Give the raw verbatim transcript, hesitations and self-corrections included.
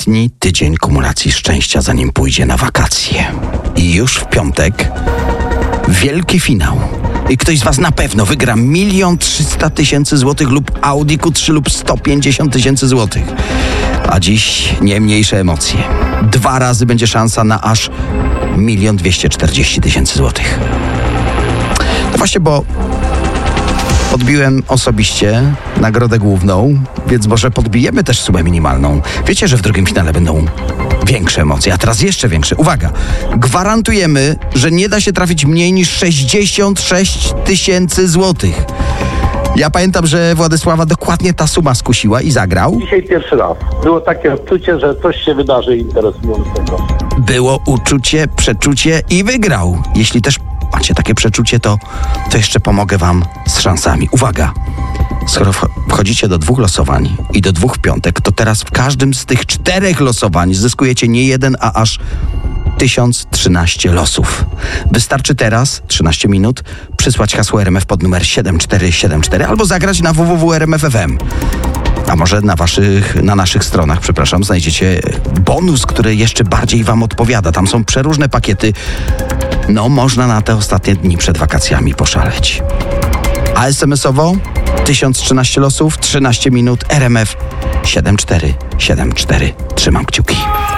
ostatni tydzień kumulacji szczęścia, zanim pójdzie na wakacje. I już w piątek wielki finał. I ktoś z was na pewno wygra milion trzysta tysięcy złotych lub Audi Q trzy lub sto pięćdziesiąt tysięcy złotych. A dziś nie mniejsze emocje. Dwa razy będzie szansa na aż milion dwieście czterdzieści tysięcy złotych. No właśnie, bo podbiłem osobiście nagrodę główną, więc może podbijemy też sumę minimalną. Wiecie, że w drugim finale będą większe emocje, a teraz jeszcze większe. Uwaga, gwarantujemy, że nie da się trafić mniej niż sześćdziesiąt sześć tysięcy złotych. Ja pamiętam, że Władysława dokładnie ta suma skusiła i zagrał. Dzisiaj pierwszy raz. Było takie odczucie, że coś się wydarzy interesującego. Było uczucie, przeczucie i wygrał. Jeśli też macie takie przeczucie, to, to jeszcze pomogę wam z szansami. Uwaga! Skoro wchodzicie do dwóch losowań i do dwóch w piątek, to teraz w każdym z tych czterech losowań zyskujecie nie jeden, a aż tysiąc trzynaście losów. Wystarczy teraz, trzynaście minut, przysłać hasło R M F pod numer siedem cztery siedem cztery albo zagrać na w w w kropka r m f kropka f m. A może na waszych, na naszych stronach, przepraszam, znajdziecie bonus, który jeszcze bardziej wam odpowiada. Tam są przeróżne pakiety. No, można na te ostatnie dni przed wakacjami poszaleć. A es em esowo tysiąc trzynaście losów, trzynaście minut, R M F siedem cztery siedem cztery. Trzymam kciuki.